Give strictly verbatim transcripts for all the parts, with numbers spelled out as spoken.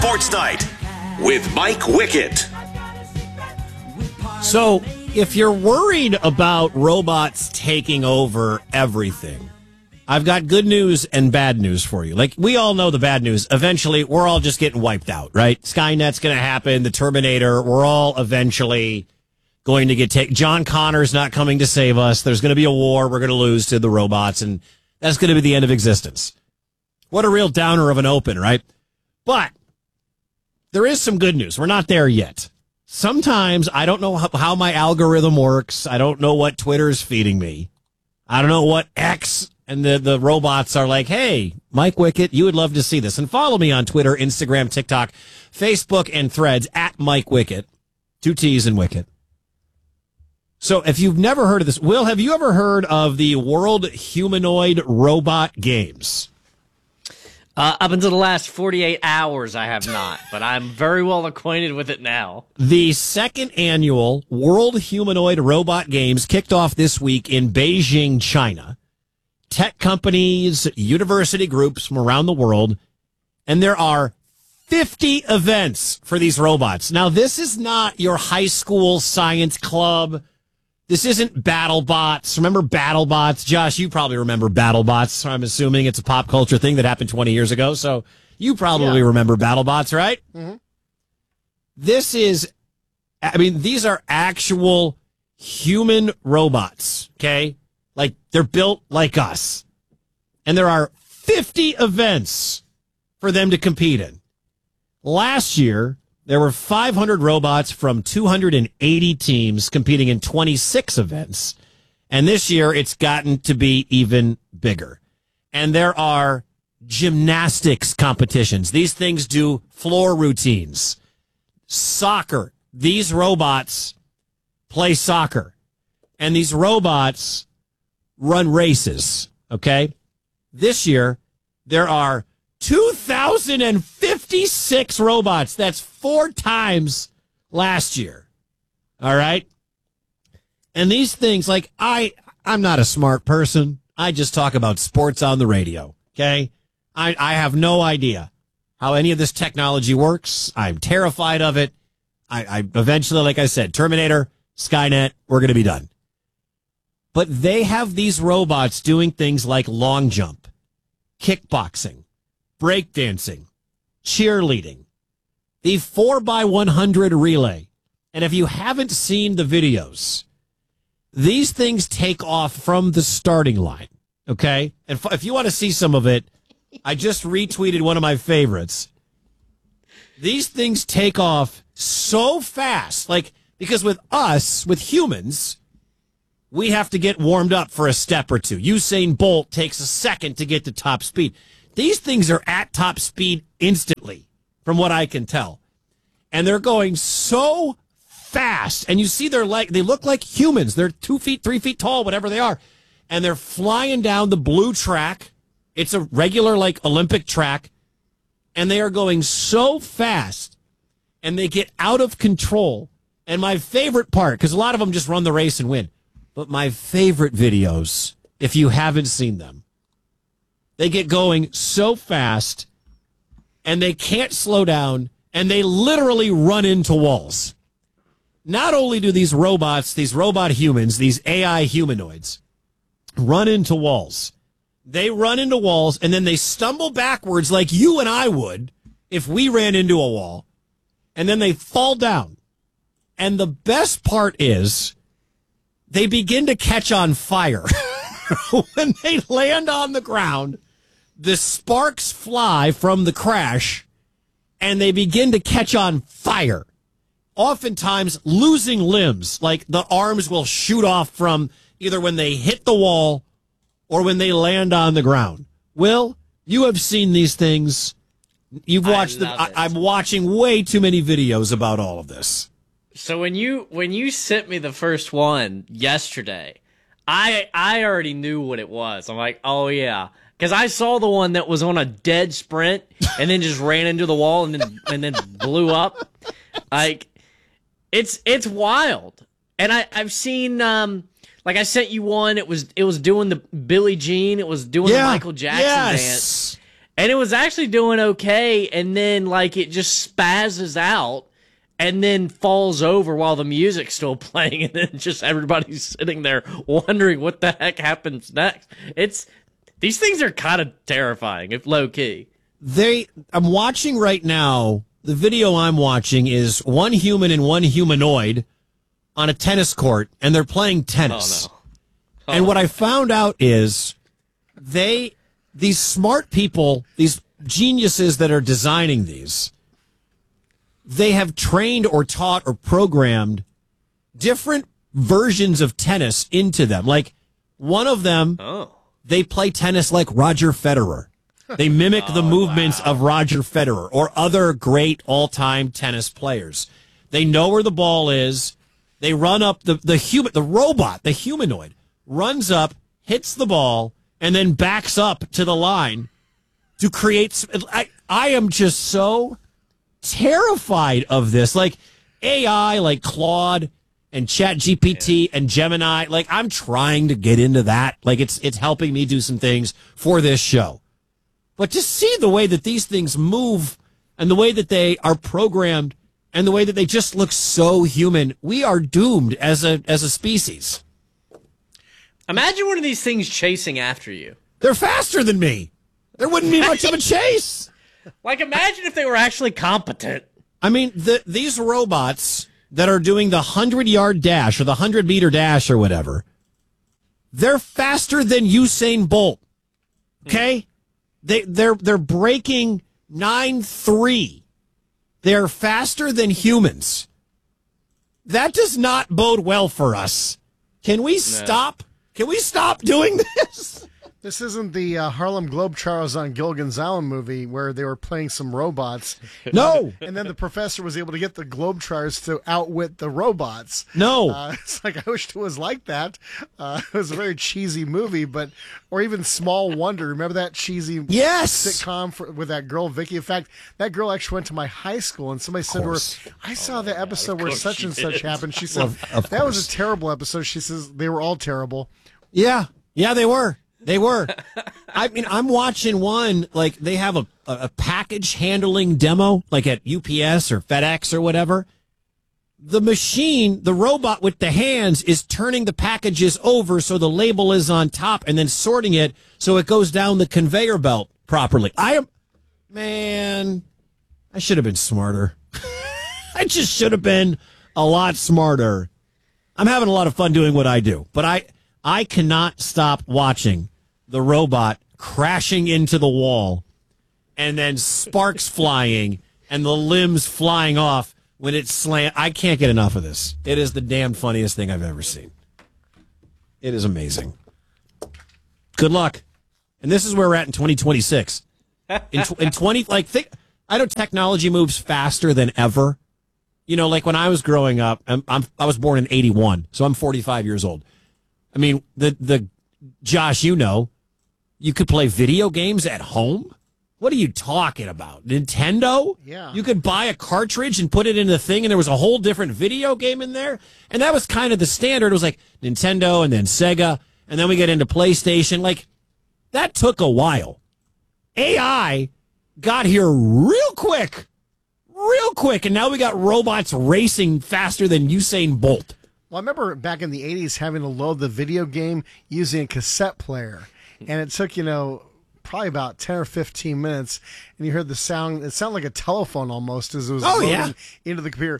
Sports Night with Mike Wickett. So, if you're worried about robots taking over everything, I've got good news and bad news for you. Like, we all know the bad news. Eventually, we're all just getting wiped out, right? Skynet's going to happen. The Terminator, we're all eventually going to get taken. John Connor's not coming to save us. There's going to be a war. We're going to lose to the robots, and that's going to be the end of existence. What a real downer of an open, right? But there is some good news. We're not there yet. Sometimes I don't know how, how my algorithm works. I don't know what Twitter's feeding me. I don't know what X and the, the robots are like, hey, Mike Wickett, you would love to see this. And follow me on Twitter, Instagram, TikTok, Facebook, and Threads at Mike Wickett. Two T's and Wickett. So if you've never heard of this, Will, have you ever heard of the World Humanoid Robot Games? Uh, up until the last forty-eight hours, I have not, but I'm very well acquainted with it now. The second annual World Humanoid Robot Games kicked off this week in Beijing, China. Tech companies, university groups from around the world, and there are fifty events for these robots. Now, this is not your high school science club. This isn't BattleBots. Remember BattleBots? Josh, you probably remember BattleBots. I'm assuming it's a pop culture thing that happened twenty years ago, so you probably yeah. remember BattleBots, right? Mm-hmm. This is, I mean, these are actual human robots, okay? Like, they're built like us. And there are fifty events for them to compete in. Last year, there were five hundred robots from two hundred eighty teams competing in twenty-six events. And this year, it's gotten to be even bigger. And there are gymnastics competitions. These things do floor routines. Soccer. These robots play soccer. And these robots run races. Okay? This year, there are two thousand fifty-six robots. That's four times last year. All right? And these things, like, I, I'm not a smart person. I just talk about sports on the radio. Okay? I, I have no idea how any of this technology works. I'm terrified of it. I, I eventually, like I said, Terminator, Skynet, we're going to be done. But they have these robots doing things like long jump, kickboxing, breakdancing, cheerleading, the four by one hundred relay. And if you haven't seen the videos, these things take off from the starting line, okay? And if you want to see some of it, I just retweeted one of my favorites. These things take off so fast, like, because with us, with humans, we have to get warmed up for a step or two. Usain Bolt takes a second to get to top speed. These things are at top speed instantly, from what I can tell. And they're going so fast. And you see their leg, they look like humans. They're two feet, three feet tall, whatever they are. And they're flying down the blue track. It's a regular, like, Olympic track. And they are going so fast. And they get out of control. And my favorite part, because a lot of them just run the race and win. But my favorite videos, if you haven't seen them, they get going so fast, and they can't slow down, and they literally run into walls. Not only do these robots, these robot humans, these A I humanoids, run into walls, they run into walls, and then they stumble backwards like you and I would if we ran into a wall, and then they fall down. And the best part is they begin to catch on fire. When they land on the ground, the sparks fly from the crash, and they begin to catch on fire. Oftentimes losing limbs, like the arms will shoot off from either when they hit the wall or when they land on the ground. Will, you have seen these things. You've watched them. I, I'm watching way too many videos about all of this. So when you when you sent me the first one yesterday, I I already knew what it was. I'm like, oh yeah, because I saw the one that was on a dead sprint and then just ran into the wall and then and then blew up. Like, it's it's wild. And I I've seen um like I sent you one. It was it was doing the Billie Jean. It was doing yeah, the Michael Jackson yes. dance. and it was actually doing okay, and then like it just spazzes out and then falls over while the music's still playing, and then just everybody's sitting there wondering what the heck happens next. It's these things are kind of terrifying, if low key. They I'm watching right now. The video I'm watching is one human and one humanoid on a tennis court, and they're playing tennis. Oh, no. Oh. And what I found out is they these smart people, these geniuses that are designing these, they have trained or taught or programmed different versions of tennis into them. Like one of them, Oh. they play tennis like Roger Federer. They mimic the Oh, movements wow. of Roger Federer or other great all-time tennis players. They know where the ball is. They run up the the human, the robot, the humanoid runs up, hits the ball, and then backs up to the line to create. I I am just so terrified of this. Like A I, like Claude and Chat G P T and Gemini. Like I'm trying to get into that. Like it's it's helping me do some things for this show. But just see the way that these things move and the way that they are programmed and the way that they just look so human. We are doomed as a as a species. Imagine one of these things chasing after you. They're faster than me. There wouldn't be much of a chase. Like, imagine if they were actually competent. I mean, the, these robots that are doing the hundred-yard dash or the hundred-meter dash or whatever, they're faster than Usain Bolt. Okay? They, they're, they're breaking nine three. They're faster than humans. That does not bode well for us. Can we stop? Can we stop doing this? This isn't the uh, Harlem Globetrotters on Gilligan's Island movie where they were playing some robots. No. And then the professor was able to get the Globetrotters to outwit the robots. No. Uh, it's like, I wish it was like that. Uh, it was a very cheesy movie, but, or even Small Wonder. Remember that cheesy Yes. sitcom for, with that girl, Vicky? In fact, that girl actually went to my high school, and somebody said to her, I saw the episode where course such she and such did. happened. She said, Of- of that was course. a terrible episode. She says, they were all terrible. Yeah. Yeah, they were. They were. I mean, I'm watching one, like, they have a, a package handling demo, like at U P S or FedEx or whatever. The machine, the robot with the hands, is turning the packages over so the label is on top and then sorting it so it goes down the conveyor belt properly. I am, man, I should have been smarter. I just should have been a lot smarter. I'm having a lot of fun doing what I do, but I, I cannot stop watching the robot crashing into the wall and then sparks flying and the limbs flying off when it slam. I can't get enough of this. It is the damn funniest thing I've ever seen. It is amazing. Good luck. And this is where we're at in twenty twenty-six. In, tw- in twenty, like, think, I know technology moves faster than ever. You know, like when I was growing up, I'm, I'm I was born in eighty-one, so I'm forty-five years old. I mean, the the Josh, you know, you could play video games at home. What are you talking about? Nintendo? Yeah. You could buy a cartridge and put it in the thing, and there was a whole different video game in there. And that was kind of the standard. It was like Nintendo and then Sega, and then we get into PlayStation. Like, that took a while. A I got here real quick. Real quick. And now we got robots racing faster than Usain Bolt. Well, I remember back in the eighties having to load the video game using a cassette player. And it took, you know, probably about ten or fifteen minutes. And you heard the sound. It sounded like a telephone almost as it was Oh, loading yeah. into the computer.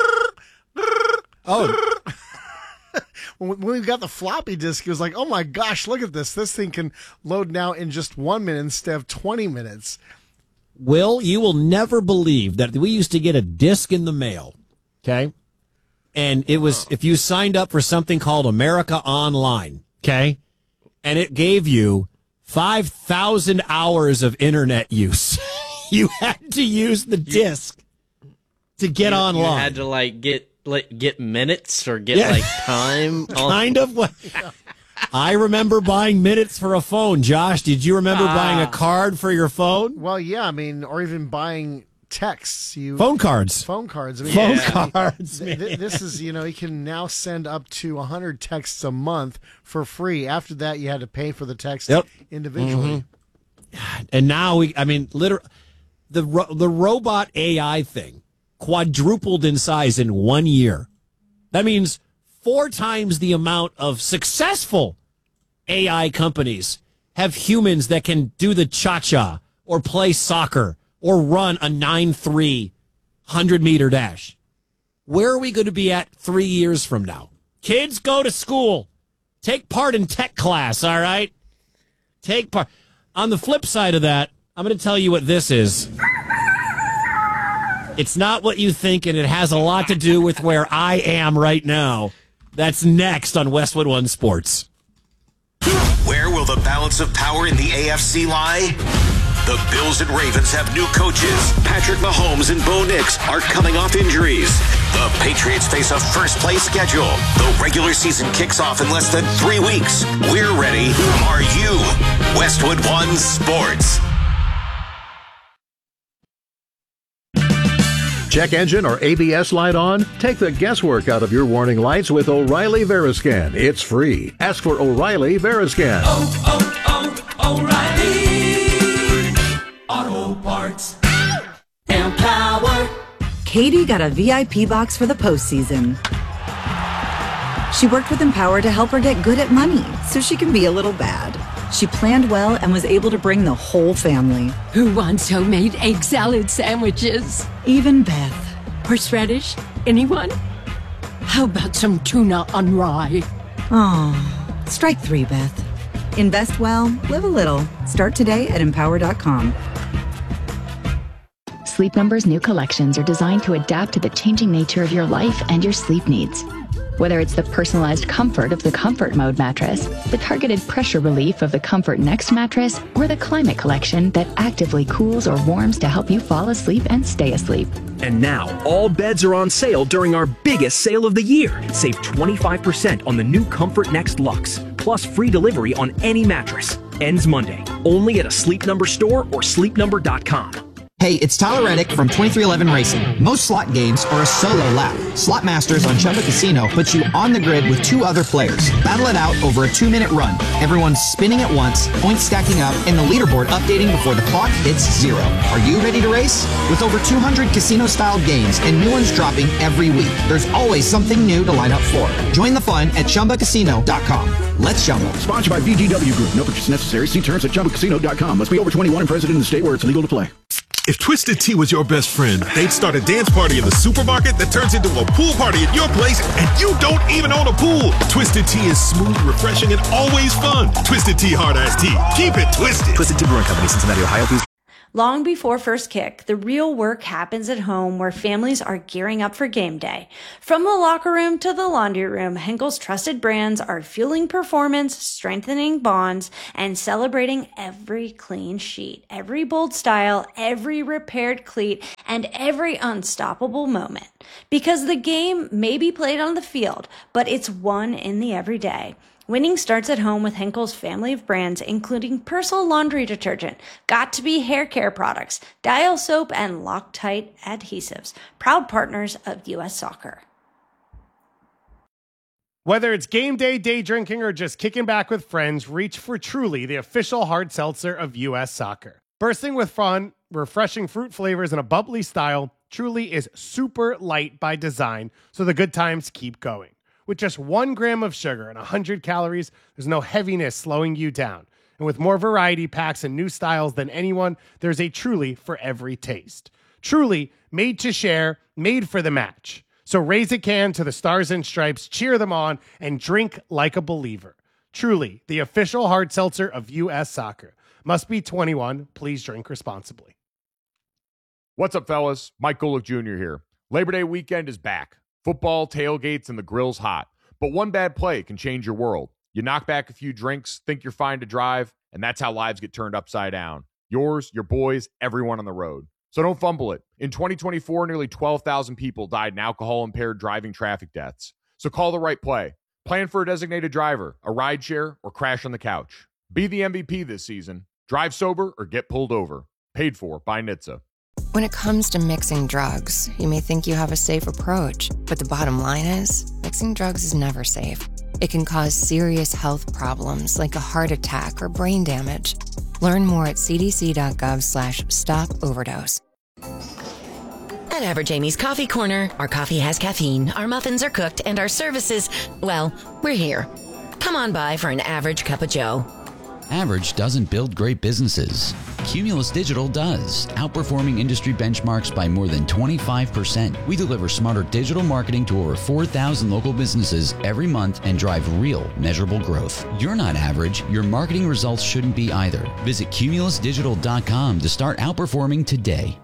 Oh, When when we got the floppy disk, it was like, oh my gosh, look at this. This thing can load now in just one minute instead of twenty minutes. Will, you will never believe that we used to get a disc in the mail, okay? And it was, if you signed up for something called America Online, okay? And it gave you five thousand hours of internet use. You had to use the disc to get You- online. You had to like get like get minutes or get Yeah. like time. on- Kind of what I remember buying minutes for a phone. Josh, did you remember buying a card for your phone? Well, yeah, I mean, or even buying texts. You Phone cards. phone cards. I mean, Phone yeah. cards. Th- th- this is, you know, you can now send up to one hundred texts a month for free. After that, you had to pay for the text Yep. individually. And now we, I mean, literally, the ro- the robot A I thing quadrupled in size in one year. That means four times the amount of successful A I companies have humans that can do the cha-cha or play soccer or run a nine three hundred-meter dash. Where are we going to be at three years from now? Kids, go to school. Take part in tech class, all right? Take part. On the flip side of that, I'm going to tell you what this is. It's not what you think, and it has a lot to do with where I am right now. That's next on Westwood One Sports. Where will the balance of power in the A F C lie? The Bills and Ravens have new coaches. Patrick Mahomes and Bo Nix are coming off injuries. The Patriots face a first-place schedule. The regular season kicks off in less than three weeks. We're ready. Are you? Westwood One Sports. Check engine or A B S light on? Take the guesswork out of your warning lights with O'Reilly Veriscan. It's free. Ask for O'Reilly Veriscan. Oh, oh, oh, O'Reilly Auto Parts. Empower. Katie got a V I P box for the postseason. She worked with Empower to help her get good at money so she can be a little bad. She planned well and was able to bring the whole family. Who wants homemade egg salad sandwiches? Even Beth. Horseradish? Anyone? How about some tuna on rye? Oh, strike three, Beth. Invest well, live a little. Start today at empower dot com. Sleep Number's new collections are designed to adapt to the changing nature of your life and your sleep needs. Whether it's the personalized comfort of the Comfort Mode mattress, the targeted pressure relief of the Comfort Next mattress, or the Climate Collection that actively cools or warms to help you fall asleep and stay asleep. And now, all beds are on sale during our biggest sale of the year. Save twenty-five percent on the new Comfort Next Luxe, plus free delivery on any mattress. Ends Monday, only at a Sleep Number store or sleep number dot com. Hey, it's Tyler Reddick from twenty-three eleven Racing. Most slot games are a solo lap. Slot Masters on Chumba Casino puts you on the grid with two other players. Battle it out over a two-minute run. Everyone's spinning at once, points stacking up, and the leaderboard updating before the clock hits zero. Are you ready to race? With over two hundred casino-style games and new ones dropping every week, there's always something new to line up for. Join the fun at chumba casino dot com. Let's Chumba. Sponsored by V G W Group. No purchase necessary. See terms at chumba casino dot com. Must be over twenty-one and present in the state where it's legal to play. If Twisted Tea was your best friend, they'd start a dance party in the supermarket that turns into a pool party at your place, and you don't even own a pool. Twisted Tea is smooth, refreshing, and always fun. Twisted Tea Hard Iced Tea. Keep it twisted. Twisted Tea Brewing Company, Cincinnati, Ohio. Please. Long before first kick, the real work happens at home where families are gearing up for game day. From the locker room to the laundry room, Henkel's trusted brands are fueling performance, strengthening bonds, and celebrating every clean sheet, every bold style, every repaired cleat, and every unstoppable moment. Because the game may be played on the field, but it's won in the everyday. Winning starts at home with Henkel's family of brands, including Persil laundry detergent, Got2b hair care products, Dial soap, and Loctite adhesives. Proud partners of U S Soccer. Whether it's game day, day drinking, or just kicking back with friends, reach for Truly, the official hard seltzer of U S Soccer. Bursting with fun, refreshing fruit flavors, and a bubbly style, Truly is super light by design, so the good times keep going. With just one gram of sugar and one hundred calories, there's no heaviness slowing you down. And with more variety packs and new styles than anyone, there's a Truly for every taste. Truly, made to share, made for the match. So raise a can to the Stars and Stripes, cheer them on, and drink like a believer. Truly, the official hard seltzer of U S Soccer. Must be twenty-one. Please drink responsibly. What's up, fellas? Mike Golick Junior here. Labor Day weekend is back. Football, tailgates, and the grill's hot. But one bad play can change your world. You knock back a few drinks, think you're fine to drive, and that's how lives get turned upside down. Yours, your boys, everyone on the road. So don't fumble it. In twenty twenty-four, nearly twelve thousand people died in alcohol-impaired driving traffic deaths. So call the right play. Plan for a designated driver, a rideshare, or crash on the couch. Be the M V P this season. Drive sober or get pulled over. Paid for by N H T S A. When it comes to mixing drugs, you may think you have a safe approach, but the bottom line is, mixing drugs is never safe. It can cause serious health problems like a heart attack or brain damage. Learn more at cdc.gov slash stop overdose. At Average Amy's Coffee Corner, our coffee has caffeine, our muffins are cooked, and our services, well, we're here. Come on by for an average cup of joe. Average doesn't build great businesses. Cumulus Digital does, outperforming industry benchmarks by more than twenty-five percent. We deliver smarter digital marketing to over four thousand local businesses every month and drive real, measurable growth. You're not average. Your marketing results shouldn't be either. Visit cumulus digital dot com to start outperforming today.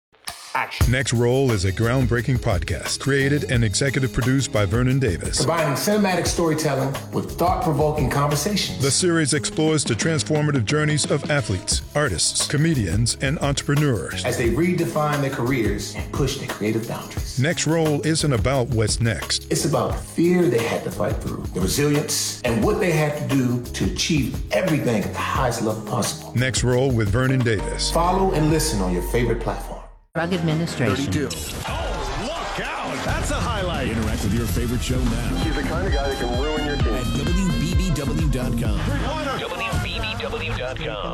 Next Roll is a groundbreaking podcast created and executive produced by Vernon Davis. Combining cinematic storytelling with thought-provoking conversations. The series explores the transformative journeys of athletes, artists, comedians, and entrepreneurs as they redefine their careers and push their creative boundaries. Next Roll isn't about what's next. It's about the fear they had to fight through, the resilience, and what they had to do to achieve everything at the highest level possible. Next Roll with Vernon Davis. Follow and listen on your favorite platform. Drug Administration. Oh, look out! That's a highlight. Interact with your favorite show now. He's the kind of guy that can ruin your team. At W B B W dot com. W B B W dot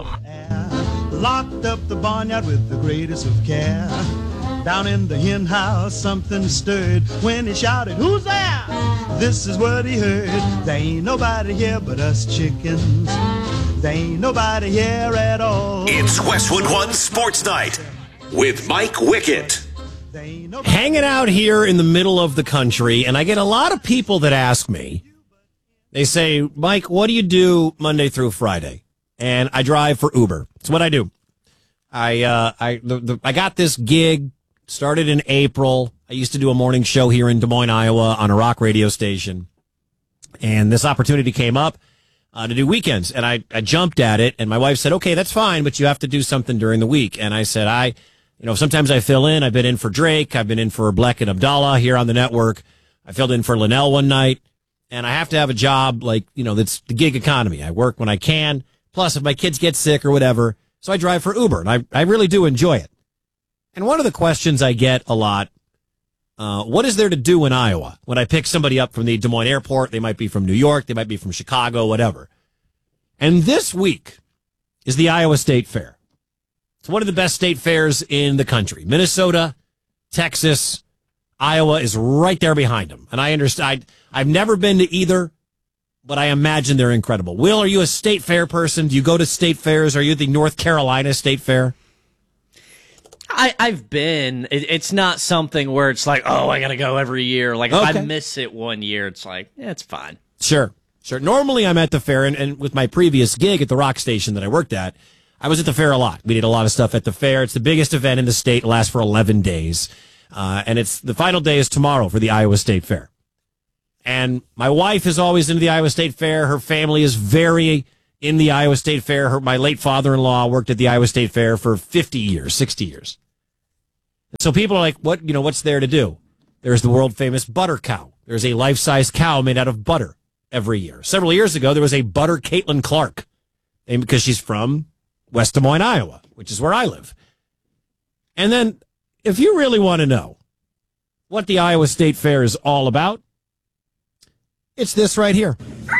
com. Locked up the barnyard with the greatest of care. Down in the hen house, something stirred when he shouted, "Who's there?" This is what he heard. There ain't nobody here but us chickens. There ain't nobody here at all. It's Westwood One Sports Night with Mike Wickett. Hanging out here in the middle of the country, and I get a lot of people that ask me, they say, Mike, what do you do Monday through Friday? And I drive for Uber. It's what I do. I uh, I the, the, I got this gig, started in April. I used to do a morning show here in Des Moines, Iowa on a rock radio station. And this opportunity came up uh, to do weekends. And I, I jumped at it, and my wife said, okay, that's fine, but you have to do something during the week. And I said, I... You know, sometimes I fill in. I've been in for Drake. I've been in for Bleck and Abdallah here on the network. I filled in for Linnell one night. And I have to have a job like, you know, that's the gig economy. I work when I can. Plus, if my kids get sick or whatever. So I drive for Uber, and I, I really do enjoy it. And one of the questions I get a lot, uh, what is there to do in Iowa? When I pick somebody up from the Des Moines airport, they might be from New York, they might be from Chicago, whatever. And this week is the Iowa State Fair. It's one of the best state fairs in the country. Minnesota, Texas, Iowa is right there behind them. And I understand. I've never been to either, but I imagine they're incredible. Will, are you a state fair person? Do you go to state fairs? Are you at the North Carolina State Fair? I, I've been. It, it's not something where it's like, oh, I got to go every year. Like, if Okay. I miss it one year, it's like, yeah, it's fine. Sure, sure. Normally I'm at the fair, and, and with my previous gig at the rock station that I worked at, I was at the fair a lot. We did a lot of stuff at the fair. It's the biggest event in the state. It lasts for eleven days. Uh, and it's the final day is tomorrow for the Iowa State Fair. And my wife is always into the Iowa State Fair. Her family is very in the Iowa State Fair. Her, my late father-in-law worked at the Iowa State Fair for fifty years, sixty years. And so people are like, what, you know, what's there to do? There's the world famous butter cow. There's a life-size cow made out of butter every year. Several years ago, there was a butter Caitlin Clark, because she's from West Des Moines, Iowa, which is where I live. And then, if you really want to know what the Iowa State Fair is all about, it's this right here.